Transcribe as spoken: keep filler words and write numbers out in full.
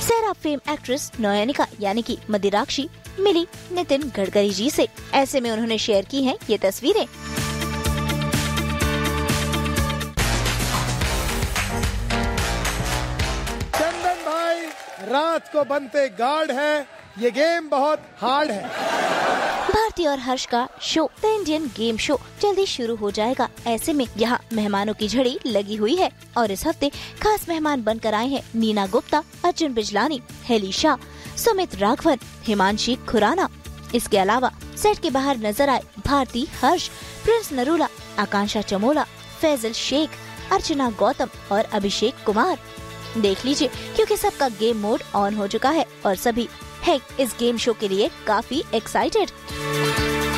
सेरा fame actress Nayanika यानी कि मदिराक्षी मिली नितिन गडकरी जी से। ऐसे में उन्होंने शेयर की हैं ये तस्वीरें। चंदन भाई रात को बनते गार्ड है, ये गेम बहुत हार्ड है। भारती और हर्ष का show the Indian game show जल्दी शुरू हो जाएगा। ऐसे में यहाँ मेहमानों की झड़ी लगी हुई है और इस हफ्ते खास मेहमान बनकर आए हैं नीना गुप्ता, अर्जुन बिजलानी, हेली शाह, सुमित राघवन, हिमांशी खुराना। इसके अलावा सेट के बाहर नजर आए भारती, हर्ष, प्रिंस नरूला, आकांक्षा चमोला, फैजल शेख, अर्चना गौतम और अभिषेक कुमार। देख लीजिए क्योंकि सबका गेम मोड ऑन हो चुका है और सभी है इस गेम शो के लिए काफी एक्साइटेड।